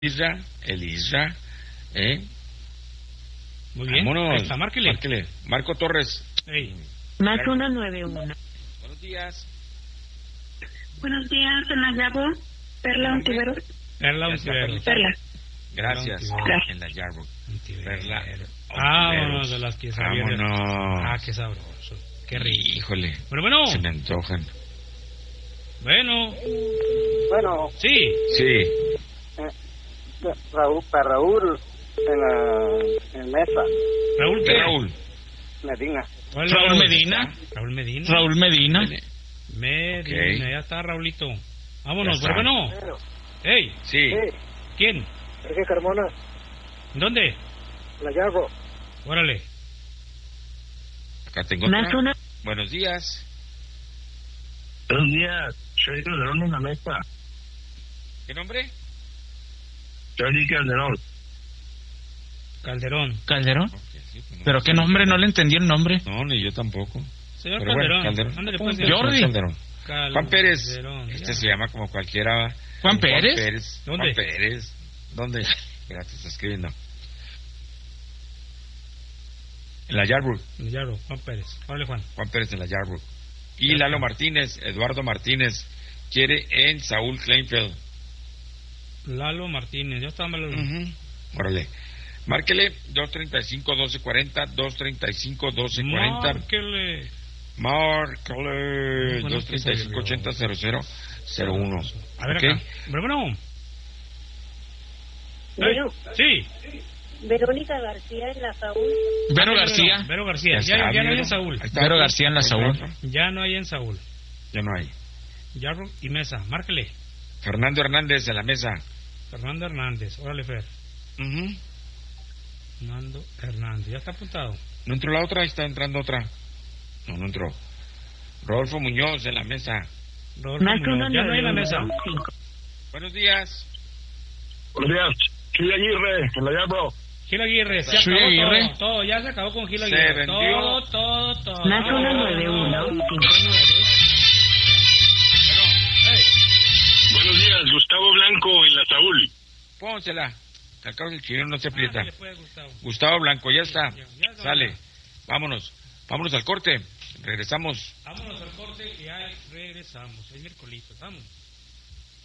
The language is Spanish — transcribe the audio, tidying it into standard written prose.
Isra, Muy bien. Vámonos. Está, márquele. Marco Torres. Hey. Más 191. Buenos días. Buenos días, en la Yabo, Perla Ontiveros. Perla Ontiveros. Perla. Gracias. Gracias. En la Yarbo. Ontiveros. Perla. Vámonos de las que sabían. Vámonos. Ah, qué sabroso. Qué rico. Híjole. Pero bueno. Se me antojan. Bueno. Bueno, Sí. Sí. Raúl en mesa, Raúl, ¿qué? Raúl. Medina. ¿Cuál es Raúl Medina. Raúl Medina. Raúl Medina. Medina, ya está Raulito. Vámonos, Ya pero está. bueno. Hey, Sí. ¿quién? Sergio Carmona, ¿Dónde? la Yabo. Órale. Acá tengo Más otra. una. Buenos días. Buenos días, soy Calderón en la mesa. ¿Qué nombre? Soy Calderón. Calderón. Ok, sí, pues no. ¿Pero qué nombre? No le entendí el nombre. No, ni yo tampoco. Señor Pero bueno, Calderón. Ándale, pues. Ponte Jordi. Calderón. Juan Pérez. Calderón, Este ya. se llama como cualquiera. ¿Juan Pérez? ¿Dónde? Juan Pérez. ¿Dónde? Mira, te está escribiendo. En la Yarbrook. Yaro, Juan Pérez. Órale, Juan. Juan Pérez en la Yarbrook. Y Lalo Martínez, Eduardo Martínez, quiere en Saúl Kleinfeld. Lalo Martínez. Ya está Lalo. Órale. Márquele 235-1240, 235-1240. Márquele. Márquele Bueno, 235-80-0001. A ver ¿Ok? acá. Pero bueno. Bueno, Sí. Verónica García en la Saúl. Vero García. Vero García. Ya Ya, está, ya no hay Vero. en Saúl. Ahí está. Vero García en la Saúl. Ya no hay en Saúl. Ya no hay. Yarro y Mesa. Márquele. Fernando Hernández en la mesa. Fernando Hernández. Órale, Fer. Ujú. Fernando Hernández. Ya está apuntado. ¿No entró la otra? Ahí está entrando otra. No entró. Rodolfo Muñoz en la mesa. Rodolfo Más Muñoz. Ya no hay en la mesa. 191. Buenos días. Buenos días, Chuy Aguirre, en la Yabo. Gil Aguirre. Se Chuy acabó Aguirre. todo. Ya se acabó con Gil Se Aguirre. vendió. Todo. Más 191. 59. Bueno, hey, Buenos días, Gustavo Blanco, en la Saúl. pónsela. Al cabo del chileno no se aprieta. Ah, después, Gustavo. Gustavo Blanco, ya está. Ya está. Sale. Vámonos al corte. Regresamos. Vámonos al corte y ahí regresamos. Es miércoles. Vamos.